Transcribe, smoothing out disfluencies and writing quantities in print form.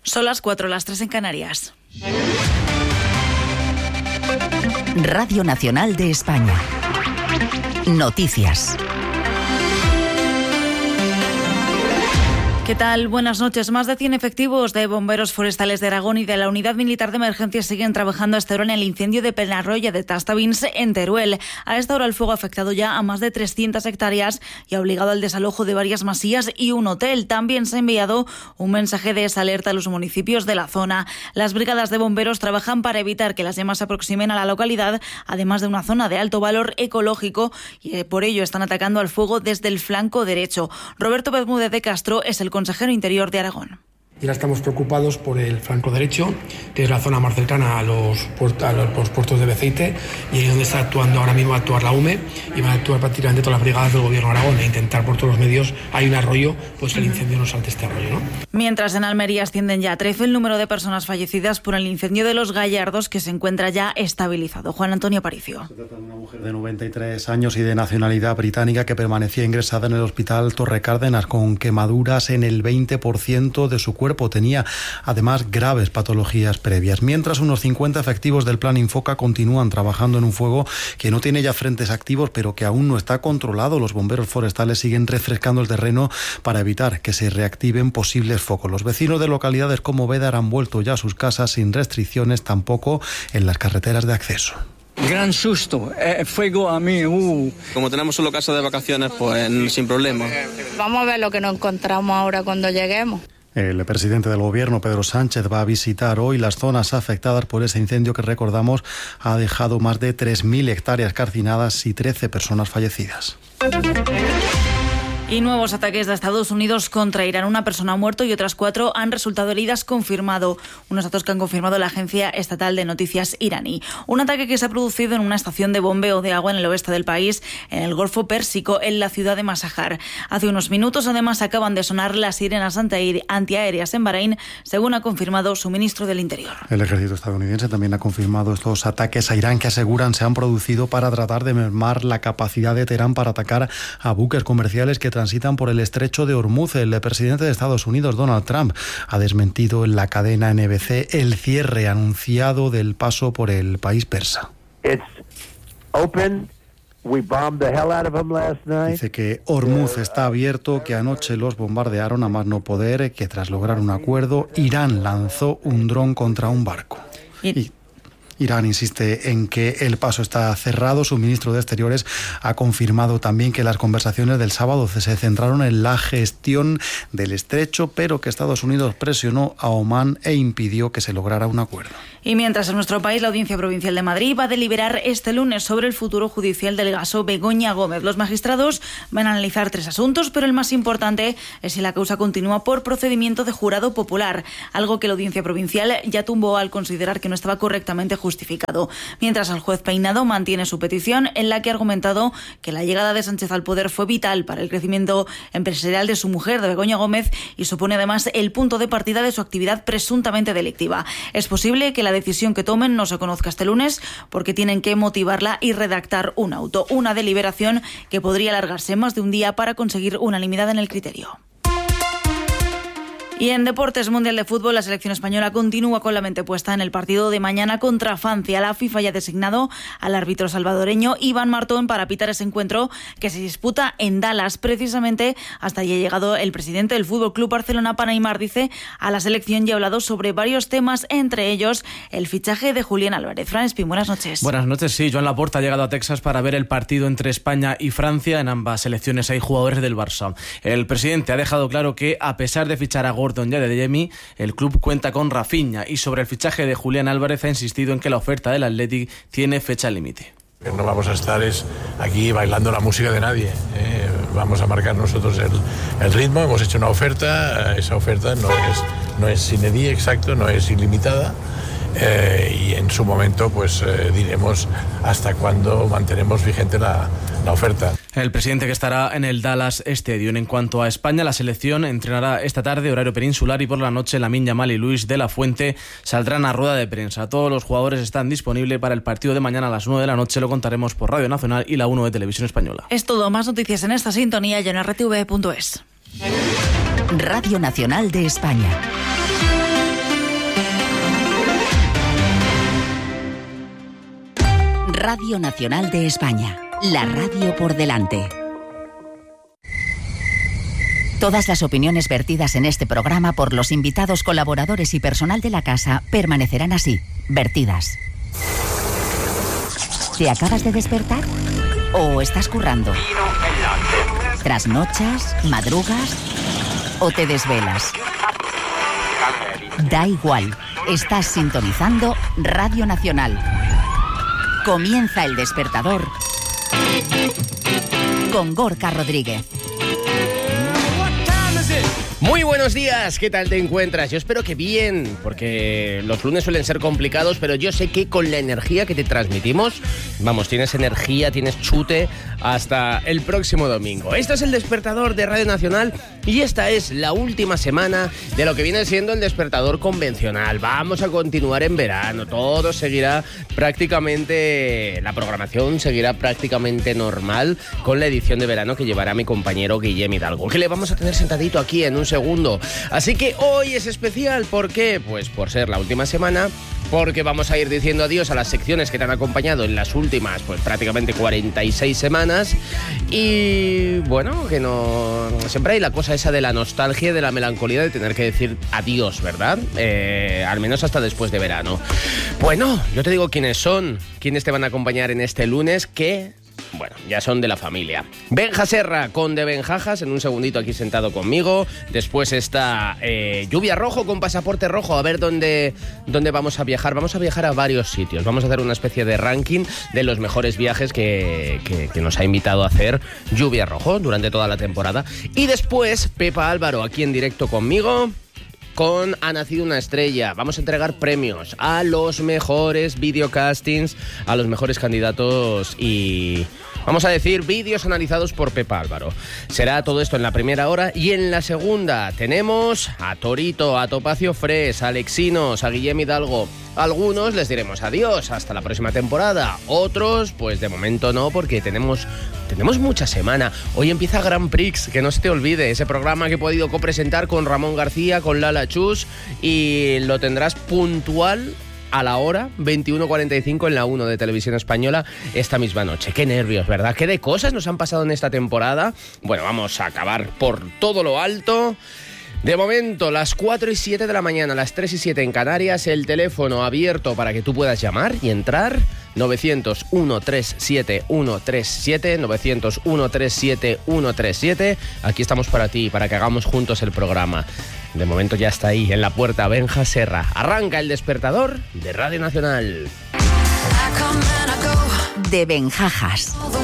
Son las 4, las 3 en Canarias. Radio Nacional de España. Noticias. ¿Qué tal? Buenas noches. Más de 100 efectivos de bomberos forestales de Aragón y de la Unidad Militar de Emergencias siguen trabajando hasta ahora en el incendio de Penarroya de Tastavins en Teruel. A esta hora el fuego ha afectado ya a más de 300 hectáreas y ha obligado al desalojo de varias masías y un hotel. También se ha enviado un mensaje de alerta a los municipios de la zona. Las brigadas de bomberos trabajan para evitar que las llamas se aproximen a la localidad, además de una zona de alto valor ecológico, y por ello están atacando al fuego desde el flanco derecho. Roberto Bermúdez de Castro es el consejero interior de Aragón. Y ahora estamos preocupados por el flanco derecho, que es la zona más cercana a los puertos de Beceite, y ahí donde está actuando ahora mismo la UME, y van a actuar prácticamente todas las brigadas del Gobierno de Aragón e intentar por todos los medios, hay un arroyo, pues que el incendio no salte este arroyo, ¿no? Mientras en Almería ascienden ya a 13 el número de personas fallecidas por el incendio de Los Gallardos, que se encuentra ya estabilizado. Juan Antonio Aparicio. Se trata de una mujer de 93 años y de nacionalidad británica que permanecía ingresada en el hospital Torre Cárdenas con quemaduras en el 20% de su cuerpo. Tenía además graves patologías previas. Mientras unos 50 efectivos del Plan Infoca continúan trabajando en un fuego que no tiene ya frentes activos, pero que aún no está controlado. Los bomberos forestales siguen refrescando el terreno para evitar que se reactiven posibles focos. Los vecinos de localidades como Bédar han vuelto ya a sus casas sin restricciones, tampoco en las carreteras de acceso. Gran susto, fuego a mí. Como tenemos solo casa de vacaciones, pues sin problema. Vamos a ver lo que nos encontramos ahora cuando lleguemos. El presidente del Gobierno, Pedro Sánchez, va a visitar hoy las zonas afectadas por ese incendio que, recordamos, ha dejado más de 3.000 hectáreas calcinadas y 13 personas fallecidas. Y nuevos ataques de Estados Unidos contra Irán. Una persona ha muerto y otras 4 han resultado heridas, confirmado. Unos datos que han confirmado la agencia estatal de noticias iraní. Un ataque que se ha producido en una estación de bombeo de agua en el oeste del país, en el Golfo Pérsico, en la ciudad de Masajar. Hace unos minutos, además, acaban de sonar las sirenas antiaéreas en Bahrein, según ha confirmado su ministro del Interior. El ejército estadounidense también ha confirmado estos ataques a Irán que aseguran se han producido para tratar de mermar la capacidad de Teherán para atacar a buques comerciales que transitan por el estrecho de Hormuz. El presidente de Estados Unidos, Donald Trump, ha desmentido en la cadena NBC el cierre anunciado del paso por el país persa. Dice que Hormuz está abierto, que anoche los bombardearon a más no poder, que tras lograr un acuerdo, Irán lanzó un dron contra un barco. Irán insiste en que el paso está cerrado. Su ministro de Exteriores ha confirmado también que las conversaciones del sábado se centraron en la gestión del estrecho, pero que Estados Unidos presionó a Omán e impidió que se lograra un acuerdo. Y mientras en nuestro país la Audiencia Provincial de Madrid va a deliberar este lunes sobre el futuro judicial del caso Begoña Gómez. Los magistrados van a analizar 3 asuntos, pero el más importante es si la causa continúa por procedimiento de jurado popular, algo que la Audiencia Provincial ya tumbó al considerar que no estaba correctamente justificado. Mientras el juez Peinado mantiene su petición, en la que ha argumentado que la llegada de Sánchez al poder fue vital para el crecimiento empresarial de su mujer, de Begoña Gómez, y supone además el punto de partida de su actividad presuntamente delictiva. Es posible que la decisión que tomen no se conozca este lunes porque tienen que motivarla y redactar un auto, una deliberación que podría alargarse más de un día para conseguir unanimidad en el criterio. Y en Deportes Mundial de Fútbol, la selección española continúa con la mente puesta en el partido de mañana contra Francia. La FIFA ya ha designado al árbitro salvadoreño Iván Martón para pitar ese encuentro que se disputa en Dallas. Precisamente hasta allí ha llegado el presidente del Fútbol Club Barcelona para animar, dice, a la selección y ha hablado sobre varios temas, entre ellos el fichaje de Julián Álvarez. Fran Espín, buenas noches. Buenas noches, sí. Joan Laporta ha llegado a Texas para ver el partido entre España y Francia. En ambas selecciones hay jugadores del Barça. El presidente ha dejado claro que, a pesar de fichar a Gordon y a De Jemi, el club cuenta con Rafinha, y sobre el fichaje de Julián Álvarez ha insistido en que la oferta del Athletic tiene fecha límite. No vamos a estar aquí bailando la música de nadie, vamos a marcar nosotros el ritmo. Hemos hecho una oferta, esa oferta no es sine die, exacto, no es ilimitada, y en su momento pues diremos hasta cuándo mantenemos vigente la oferta. El presidente que estará en el Dallas Stadium. En cuanto a España, la selección entrenará esta tarde, horario peninsular, y por la noche Lamine Yamal y Luis de la Fuente saldrán a rueda de prensa. Todos los jugadores están disponibles para el partido de mañana a las 9 de la noche. Lo contaremos por Radio Nacional y la 1 de Televisión Española. Es todo. Más noticias en esta sintonía y en rtv.es. Radio Nacional de España. Radio Nacional de España, la radio por delante. Todas las opiniones vertidas en este programa por los invitados, colaboradores y personal de la casa permanecerán así, vertidas. ¿Te acabas de despertar? ¿O estás currando? ¿Trasnochas? ¿Madrugas? ¿O te desvelas? Da igual, estás sintonizando Radio Nacional. Comienza El Despertador con Gorka Rodríguez. Muy buenos días, ¿qué tal te encuentras? Yo espero que bien, porque los lunes suelen ser complicados, pero yo sé que con la energía que te transmitimos, vamos, tienes energía, tienes chute hasta el próximo domingo. Esto es El Despertador de Radio Nacional y esta es la última semana de lo que viene siendo el despertador convencional. Vamos a continuar en verano, todo seguirá prácticamente, la programación seguirá prácticamente normal con la edición de verano que llevará mi compañero Guillem Hidalgo, que le vamos a tener sentadito aquí en un segundo. Así que hoy es especial, ¿por qué? Pues por ser la última semana, porque vamos a ir diciendo adiós a las secciones que te han acompañado en las últimas, pues prácticamente 46 semanas. Y bueno, que no... Siempre hay la cosa esa de la nostalgia, de la melancolía de tener que decir adiós, ¿verdad? Al menos hasta después de verano. Bueno, yo te digo quiénes son, quiénes te van a acompañar en este lunes, que... Bueno, ya son de la familia. Benja Serra con De Benjajas, en un segundito aquí sentado conmigo. Después está Lluvia Rojo con Pasaporte Rojo. A ver dónde vamos a viajar. Vamos a viajar a varios sitios. Vamos a hacer una especie de ranking de los mejores viajes que nos ha invitado a hacer Lluvia Rojo durante toda la temporada. Y después Pepa Álvaro aquí en directo conmigo. Con Ha Nacido una Estrella. Vamos a entregar premios a los mejores videocastings, a los mejores candidatos y... vamos a decir, vídeos analizados por Pepa Álvaro. Será todo esto en la primera hora y en la segunda tenemos a Torito, a Topacio Fres, a Alexinos, a Guillem Hidalgo. A algunos les diremos adiós hasta la próxima temporada. Otros, pues de momento no, porque tenemos mucha semana. Hoy empieza Grand Prix, que no se te olvide, ese programa que he podido copresentar con Ramón García, con Lala Chus, y lo tendrás puntual a la hora 21:45 en la 1 de Televisión Española esta misma noche. Qué nervios, ¿verdad? Qué de cosas nos han pasado en esta temporada. Bueno, vamos a acabar por todo lo alto. De momento, las 4 y 7 de la mañana, las 3 y 7 en Canarias, el teléfono abierto para que tú puedas llamar y entrar, 900-137-137, 900-137-137. Aquí estamos para ti, para que hagamos juntos el programa. De momento ya está ahí, en la puerta, Benja Serra. Arranca El Despertador de Radio Nacional. De Benjajas.